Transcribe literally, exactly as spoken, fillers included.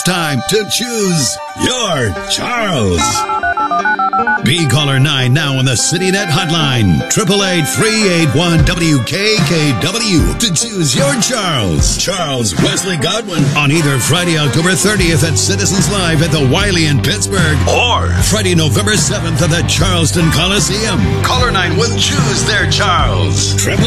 time to choose your Charles. Be caller nine now on the CityNet hotline. eight eight eight, three eight one, W K K W to choose your Charles. Charles Wesley Godwin on either Friday, October thirtieth at Citizens Live at the Wiley in Pittsburgh or Friday, November seventh at the Charleston Coliseum. Caller nine will choose their Charles.